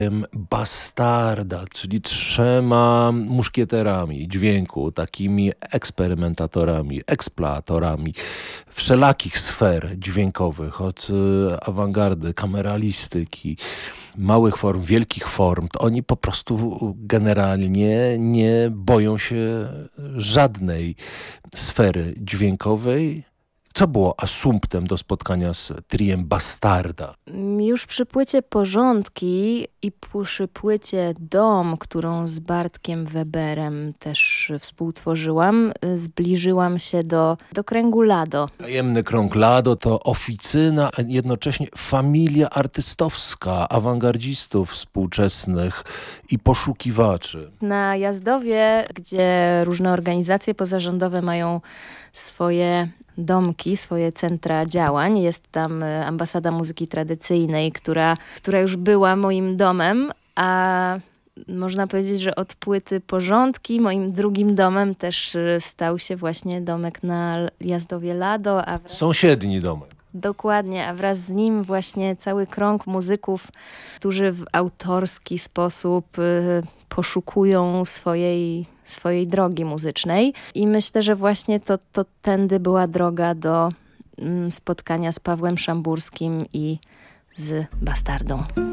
Bastarda, czyli 3 muszkieterami dźwięku, takimi eksperymentatorami, eksploratorami wszelakich sfer dźwiękowych, od awangardy, kameralistyki, małych form, wielkich form. To oni po prostu generalnie nie boją się żadnej sfery dźwiękowej. Co było asumptem do spotkania z triem Bastarda? Już przy płycie Porządki i przy płycie Dom, którą z Bartkiem Weberem też współtworzyłam, zbliżyłam się do kręgu Lado. Tajemny krąg Lado to oficyna, a jednocześnie familia artystowska awangardzistów współczesnych i poszukiwaczy. Na Jazdowie, gdzie różne organizacje pozarządowe mają swoje domki, swoje centra działań. Jest tam ambasada muzyki tradycyjnej, która już była moim domem, a można powiedzieć, że od płyty Porządki moim drugim domem też stał się właśnie domek na Jazdowie Lado. Sąsiedni domek. Dokładnie, a wraz z nim właśnie cały krąg muzyków, którzy w autorski sposób poszukują swojej drogi muzycznej. I myślę, że właśnie to tędy była droga do spotkania z Pawłem Szamburskim i z Bastardą.